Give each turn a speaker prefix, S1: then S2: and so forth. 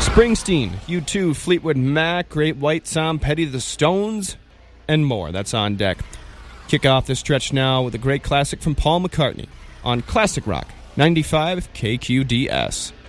S1: Springsteen, U2, Fleetwood Mac, Great White, Tom Petty, The Stones, and more. That's on deck. Kick off this stretch now with a great classic from Paul McCartney on Classic Rock 95 KQDS.